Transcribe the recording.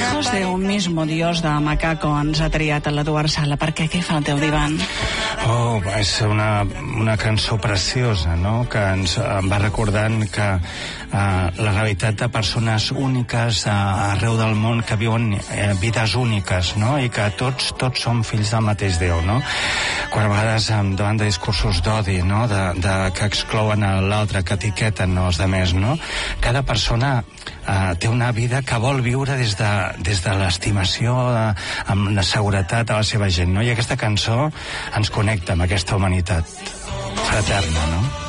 Hijos de un mismo Dios de Macaco ens ha triat l'Eduard Sala. Per què? Què fa el teu divan? Oh, és una cançó preciosa, no?, que ens va recordant que la realitat de persones úniques arreu del món que viuen vides úniques, no?, i que tots som fills del mateix Déu, no? Quan a vegades davant de discursos d'odi, no?, que exclouen l'altre, que etiqueten els altres, no? Cada persona té una vida que vol viure des de l'estimació, amb la seguretat a la seva gent, no? I aquesta cançó ens connecta amb aquesta humanitat fraterna, no?